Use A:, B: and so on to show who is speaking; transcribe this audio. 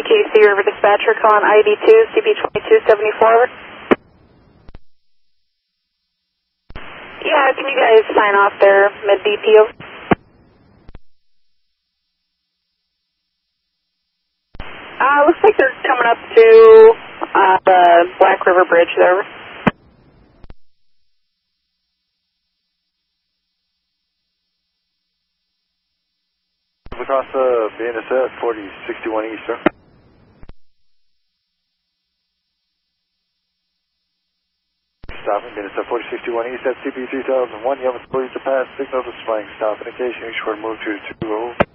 A: KC River Dispatcher calling ID2 CP2274. Over. Yeah, can you guys sign off there mid DP? Over. Looks like they're coming up to the Black River Bridge there.
B: Across the BNSF 4061 East, sir. Stopping BNSF 4061 East at CP 3001. You have authority to pass. Signal displaying stop indication. You should move to 20.